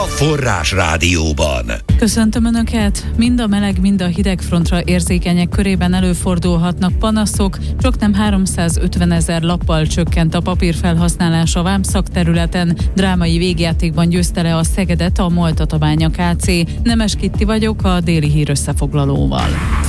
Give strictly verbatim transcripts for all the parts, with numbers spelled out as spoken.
Forrás Rádióban. Köszöntöm Önöket! Mind a meleg, mind a hideg frontra érzékenyek körében előfordulhatnak panaszok, csaknem háromszázötvenezer lappal csökkent a papírfelhasználás a vámszak területen. Drámai végjátékban győzte le a Szegedet a MOL Tatabánya Kft. Nemes Kitti vagyok a déli hír összefoglalóval.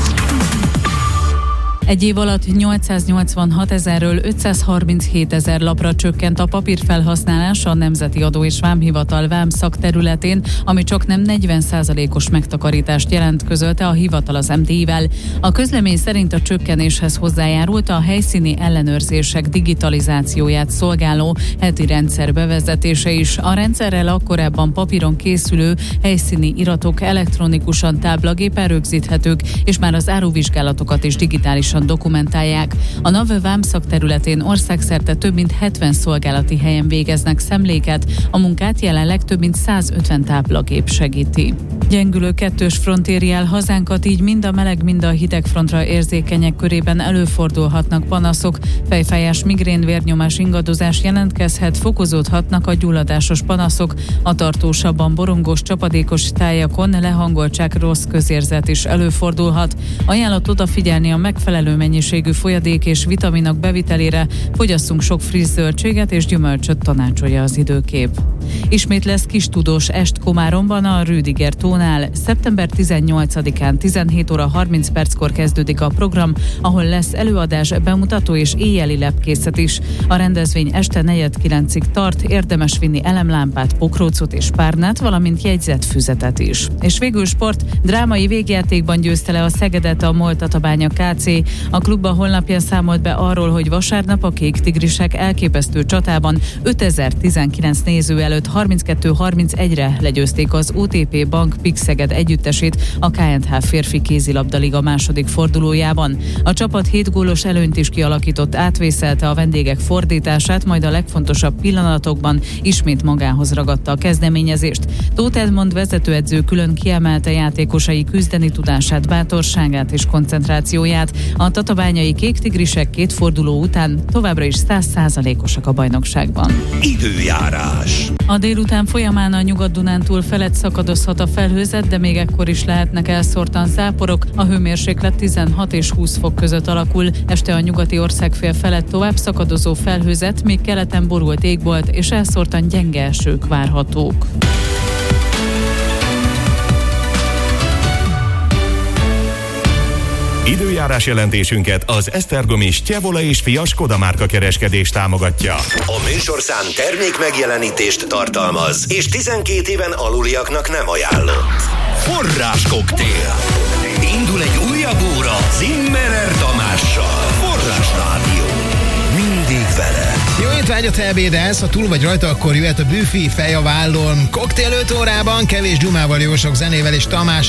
Egy év alatt nyolcszáznyolcvanhat ezerről ötszázharminchét ezer lapra csökkent a papírfelhasználás a Nemzeti Adó és Vámhivatal vámszak területén, ami csaknem negyven százalékos megtakarítást jelent, közölte a hivatal az em té i-vel. A közlemény szerint a csökkenéshez hozzájárult a helyszíni ellenőrzések digitalizációját szolgáló heti rendszer bevezetése is. A rendszerrel a korábban papíron készülő helyszíni iratok elektronikusan táblagépen rögzíthetők, és már az áruvizsgálatokat is digitálisan dokumentálják. A NAV vámszak területén országszerte több mint hetven szolgálati helyen végeznek szemléket, a munkát jelenleg több mint százötven táblagép segíti. Gyengülő kettős front éri el hazánkat, így mind a meleg, mind a hideg frontra érzékenyek körében előfordulhatnak panaszok. Fejfájás, migrén, vérnyomás, ingadozás jelentkezhet, fokozódhatnak a gyulladásos panaszok. A tartósabban borongós, csapadékos tájakon lehangoltság, rossz közérzet is előfordulhat. Ajánlott odafigyelni a megfelelő mennyiségű folyadék és vitaminok bevitelére, fogyasszunk sok friss zöldséget és gyümölcsöt, tanácsolja az időkép. Ismét lesz kis tudós est Komáromban, a Rüdiger tónál. szeptember tizennyolcadikán tizenhét óra harminc perckor kezdődik a program, ahol lesz előadás, bemutató és éjjeli lepkészet is. A rendezvény este negyed kilencig tart, érdemes vinni elemlámpát, pokrócot és párnát, valamint jegyzett füzetet is. És végül sport, drámai végjátékban győzte le a Szegedet a MOL Tatabánya Kft. A klubba honlapján számolt be arról, hogy vasárnap a Kék Tigrisek elképesztő csatában ötezer-tizenkilenc néző előtt harminckettő harmincegyre legyőzték az o té pé Bank Pix Szeged együttesét a ká end há férfi kézilabdaliga második fordulójában. A csapat hét gólos előnyt is kialakított, átvészelte a vendégek fordítását, majd a legfontosabb pillanatokban ismét magához ragadta a kezdeményezést. Tóth Edmond vezetőedző külön kiemelte játékosai küzdeni tudását, bátorságát és koncentrációját. A tatabányai Kék Tigrisek két forduló után továbbra is száz százalékosak a bajnokságban. Időjárás. A délután folyamán a Nyugat-Dunántúl felett szakadozhat a felhőzet, de még ekkor is lehetnek elszórtan záporok. A hőmérséklet tizenhat és húsz fok között alakul. Este a nyugati országfél felett tovább szakadozó felhőzet, még keleten borult égbolt és elszórtan gyenge esők várhatók. Időjárás jelentésünket az Esztergomi Stjevola és Fia Skoda márka kereskedés támogatja. A műsorszám termék megjelenítést tartalmaz, és tizenkét éven aluliaknak nem ajánlott. Forrás koktél. Indul egy újabb óra Zimmerer Tamással. Forrás Rádió. Mindig vele. Jó étvágyat, ha ebédelsz, ha túl vagy rajta, akkor jöhet a büfé fej a vállon. Koktél öt órában, kevés Gyumával, jó sok zenével és Tamás